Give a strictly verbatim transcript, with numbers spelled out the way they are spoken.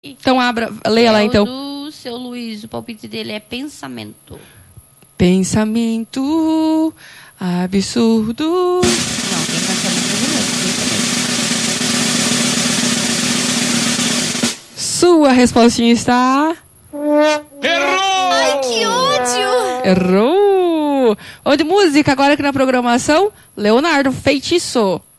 Então abra, leia lá então. Do seu Luiz, o palpite dele é pensamento. Pensamento absurdo. Não, tem pensamento brasileiro. Sua respostinha está... Errou! Ai, que ódio! Errou! Onde música agora aqui na programação? Leonardo Feitiço.